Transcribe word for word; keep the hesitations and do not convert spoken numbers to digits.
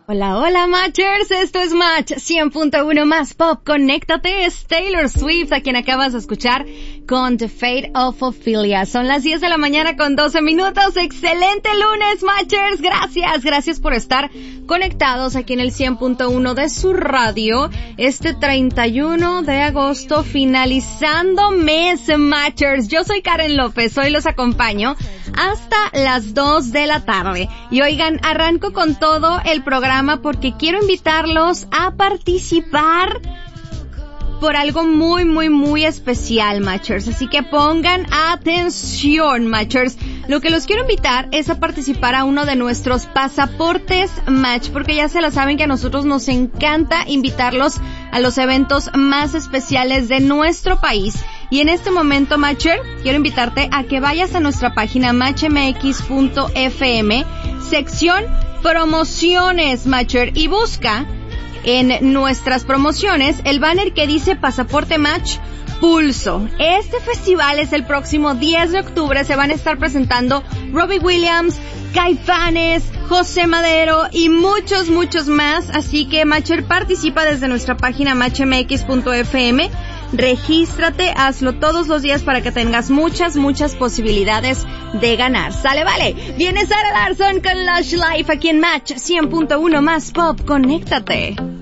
Hola, hola, Matchers, esto es Match cien punto uno más Pop. Conéctate, es Taylor Swift, a quien acabas de escuchar con The Fate of Ophelia. Son las diez de la mañana con doce minutos. Excelente lunes, Matchers. Gracias, gracias por estar conectados aquí en el cien punto uno de su radio. Este treinta y uno de agosto, finalizando mes, Matchers. Yo soy Karen López, hoy los acompaño hasta las dos de la tarde. Y oigan, arranco con todo el programa porque quiero invitarlos a participar por algo muy, muy, muy especial, Matchers. Así que pongan atención, Matchers. Lo que los quiero invitar es a participar a uno de nuestros pasaportes Match, porque ya se la saben que a nosotros nos encanta invitarlos a los eventos más especiales de nuestro país. Y en este momento, Matcher, quiero invitarte a que vayas a nuestra página match m x punto f m, sección promociones, Matcher, y busca en nuestras promociones el banner que dice Pasaporte Match Pulso. Este festival es el próximo diez de octubre. Se van a estar presentando Robbie Williams, Caifanes, José Madero y muchos, muchos más. Así que, Matcher, participa desde nuestra página match m x punto f m. Regístrate, hazlo todos los días para que tengas muchas, muchas posibilidades de ganar. ¿Sale? Vale. Viene Sara Larsson con Lush Life aquí en Match cien punto uno más Pop. Conéctate.